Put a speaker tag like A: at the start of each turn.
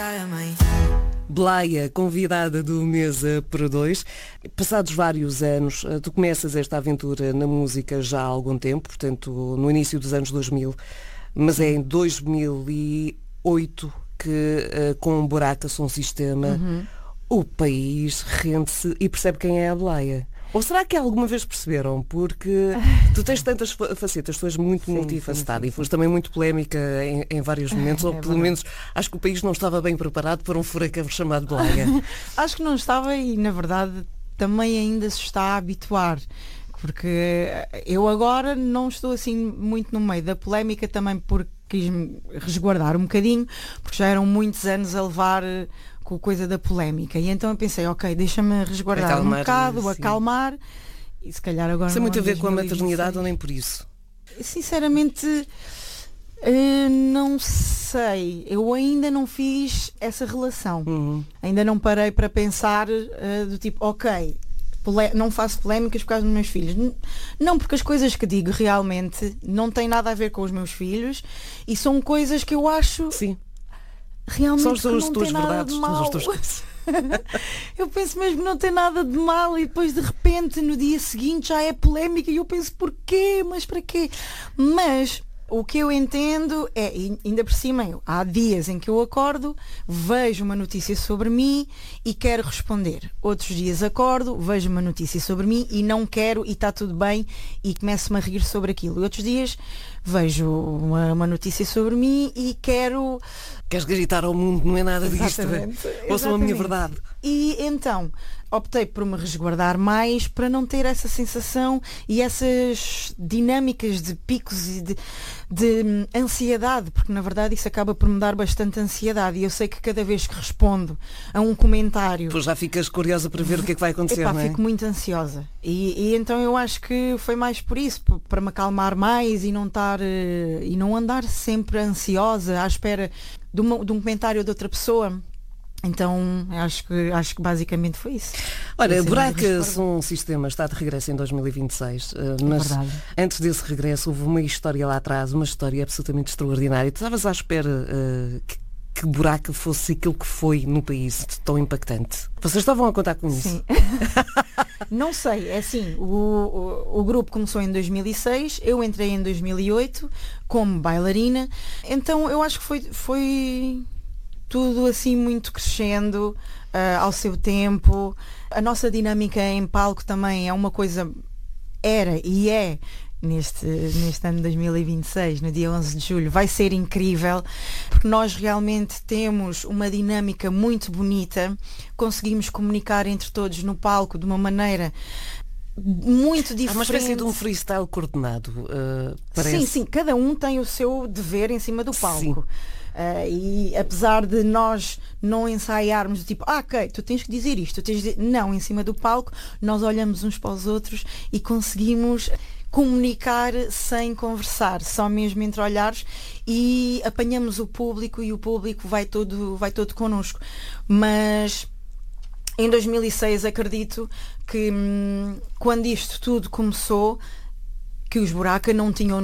A: Blaia, convidada do Mesa para Dois. Passados vários anos, tu começas esta aventura na música já há algum tempo, portanto no início dos anos 2000, mas é em 2008 que com o Buraca Som Sistema o país rende-se e percebe quem é a Blaia. Ou será que alguma vez perceberam? Porque tu tens tantas facetas, tu és muito multifacetada e foste também muito polémica em vários momentos, ou pelo menos acho que o país não estava bem preparado para um furacão chamado Blaia.
B: Acho que não estava e, na verdade, também ainda se está a habituar. Porque eu agora não estou assim muito no meio da polémica, também porque quis-me resguardar um bocadinho, porque já eram muitos anos a levar com a coisa da polémica. E então eu pensei, ok, deixa-me resguardar acalmar, um bocado, acalmar, e se calhar agora...
A: Isso tem muito a ver com a maternidade ou nem por isso?
B: Sinceramente, não sei. Eu ainda não fiz essa relação. Ainda não parei para pensar do tipo, ok, não faço polémicas por causa dos meus filhos. Não, porque as coisas que digo realmente não têm nada a ver com os meus filhos e são coisas que eu acho...
A: Sim.
B: Realmente
A: são as tuas
B: verdades,
A: são as tuas coisas.
B: Eu penso mesmo que não tem nada de mal e depois de repente no dia seguinte já é polémica e eu penso porquê, mas para quê? Mas o que eu entendo é, ainda por cima, há dias em que eu acordo, vejo uma notícia sobre mim e quero responder. Outros dias acordo, vejo uma notícia sobre mim e não quero e está tudo bem e começo-me a rir sobre aquilo. E outros dias vejo uma notícia sobre mim e quero...
A: Queres gritar ao mundo, não é nada disto. Ouçam a minha verdade.
B: E então, optei por me resguardar mais para não ter essa sensação e essas dinâmicas de picos e de ansiedade, porque na verdade isso acaba por me dar bastante ansiedade e eu sei que cada vez que respondo a um comentário...
A: Tu já ficas curiosa para ver o que é que vai acontecer, não é?
B: Fico muito ansiosa. E então eu acho que foi mais por isso, para me acalmar mais e não estar e não andar sempre ansiosa à espera de um comentário de outra pessoa. Então acho que basicamente foi isso.
A: Olha, Buraca Som Sistema está de regresso em 2026, mas antes desse regresso houve uma história lá atrás, uma história absolutamente extraordinária. Tu estavas à espera que Buraca fosse aquilo que foi no país, tão impactante. Vocês estavam a contar com isso?
B: Sim. Não sei, é assim, o grupo começou em 2006, eu entrei em 2008 como bailarina, então eu acho que foi tudo assim muito crescendo ao seu tempo. A nossa dinâmica em palco também é uma coisa, era e é, neste ano de 2026, no dia 11 de julho, vai ser incrível, porque nós realmente temos uma dinâmica muito bonita, conseguimos comunicar entre todos no palco de uma maneira muito diferente.
A: Há uma espécie de um freestyle coordenado, parece.
B: Sim, cada um tem o seu dever em cima do palco. E apesar de nós não ensaiarmos do tipo, ok, tu tens que dizer isto, tu tens de dizer... Não, em cima do palco nós olhamos uns para os outros e conseguimos comunicar sem conversar, só mesmo entre olhares, e apanhamos o público e o público vai todo connosco. Mas em 2006 acredito que quando isto tudo começou, que os Buraca não tinham